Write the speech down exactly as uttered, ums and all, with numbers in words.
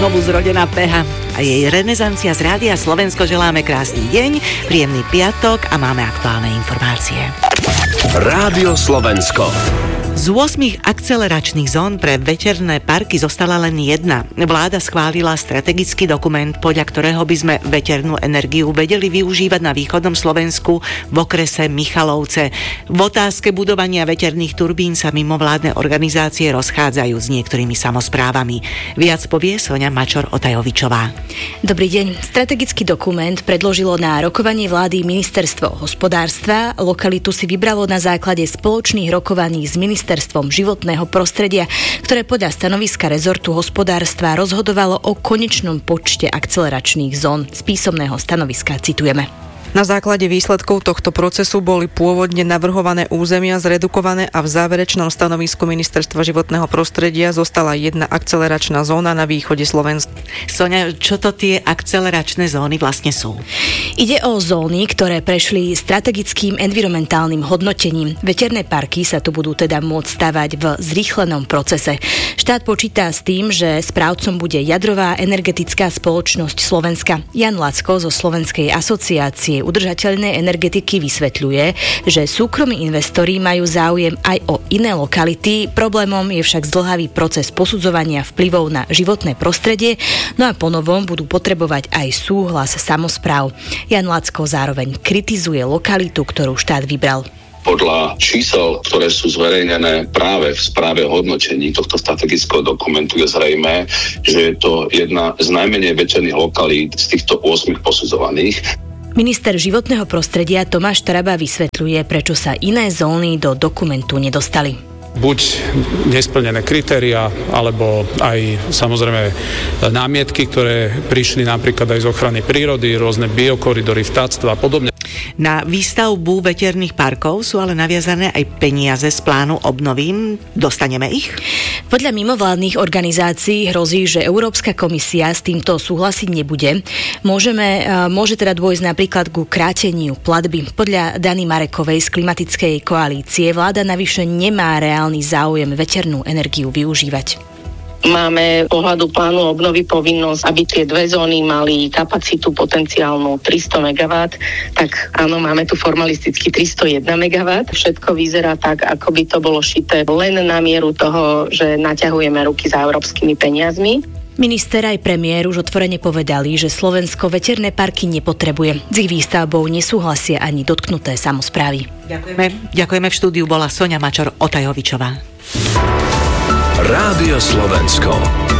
znovu zrodená Peha a jej renesancia z Rádia Slovensko. Želáme krásny deň, príjemný piatok a máme aktuálne informácie. Rádio Slovensko. Z ôsmich akceleračných zón pre veterné parky zostala len jedna. Vláda schválila strategický dokument, podľa ktorého by sme veternú energiu vedeli využívať na východnom Slovensku v okrese Michalovce. V otázke budovania veterných turbín sa mimovládne organizácie rozchádzajú s niektorými samosprávami. Viac povie Soňa Mačor-Otajovičová. Dobrý deň. Strategický dokument predložilo na rokovanie vlády Ministerstvo hospodárstva. Lokalitu si vybralo na základe spoločných rokovaní s ministerstvom Ministerstvom životného prostredia, ktoré podľa stanoviska rezortu hospodárstva rozhodovalo o konečnom počte akceleračných zón. Z písomného stanoviska citujeme. Na základe výsledkov tohto procesu boli pôvodne navrhované územia zredukované a v záverečnom stanovisku Ministerstva životného prostredia zostala jedna akceleračná zóna na východe Slovenska. Soňa, čo to tie akceleračné zóny vlastne sú? Ide o zóny, ktoré prešli strategickým environmentálnym hodnotením. Veterné parky sa tu budú teda môcť stavať v zrýchlenom procese. Štát počíta s tým, že správcom bude Jadrová energetická spoločnosť Slovenska. Jan Lacko zo Slovenskej asociácie udržateľnej energetiky vysvetľuje, že súkromní investori majú záujem aj o iné lokality. Problémom je však zdĺhavý proces posudzovania vplyvov na životné prostredie, no a ponovom budú potrebovať aj súhlas samospráv. Jan Lacko zároveň kritizuje lokalitu, ktorú štát vybral. Podľa čísel, ktoré sú zverejnené práve v správe o hodnotení tohto strategického dokumentu, je zrejmé, že je to jedna z najmenej veterných lokalít z týchto ôsmich posudzovaných. Minister životného prostredia Tomáš Taraba vysvetľuje, prečo sa iné zóny do dokumentu nedostali. Buď nesplnené kritériá, alebo aj samozrejme námietky, ktoré prišli napríklad aj z ochrany prírody, rôzne biokoridory, vtáctva a podobne. Na výstavbu veterných parkov sú ale naviazané aj peniaze z plánu obnovy. Dostaneme ich? Podľa mimovládnych organizácií hrozí, že Európska komisia s týmto súhlasiť nebude. Môžeme, môže teda dôjsť napríklad ku kráteniu platby. Podľa Dany Marekovej z Klimatickej koalície vláda navyše nemá reálny záujem veternú energiu využívať. Máme pohľadu plánu obnovy povinnosť, aby tie dve zóny mali kapacitu potenciálnu tristo megawattov, tak áno, máme tu formalisticky tristojeden megawattov. Všetko vyzerá tak, ako by to bolo šité len na mieru toho, že naťahujeme ruky za európskymi peniazmi. Minister aj premiér už otvorene povedali, že Slovensko veterné parky nepotrebuje. S ich výstavbou nesúhlasia ani dotknuté samosprávy. Ďakujeme. Ďakujeme. V štúdiu bola Soňa Mačor-Otajovičová. Rádio Slovensko.